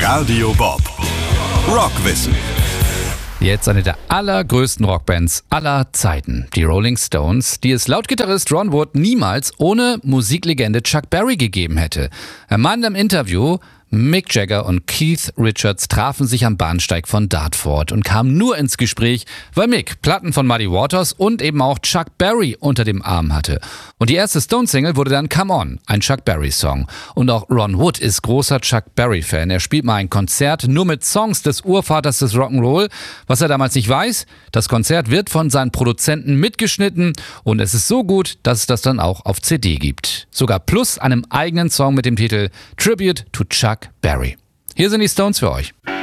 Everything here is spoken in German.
Radio Bob. Rockwissen. Jetzt eine der allergrößten Rockbands aller Zeiten, die Rolling Stones, die es laut Gitarrist Ron Wood niemals ohne Musiklegende Chuck Berry gegeben hätte. Er meinte im Interview, Mick Jagger und Keith Richards trafen sich am Bahnsteig von Dartford und kamen nur ins Gespräch, weil Mick Platten von Muddy Waters und eben auch Chuck Berry unter dem Arm hatte. Und die erste Stones-Single wurde dann Come On, ein Chuck Berry-Song. Und auch Ron Wood ist großer Chuck Berry-Fan. Er spielt mal ein Konzert nur mit Songs des Urvaters des Rock'n'Roll. Was er damals nicht weiß, das Konzert wird von seinen Produzenten mitgeschnitten und es ist so gut, dass es das dann auch auf CD gibt. Sogar plus einem eigenen Song mit dem Titel Tribute to Chuck Berry. Hier sind die Stones für euch.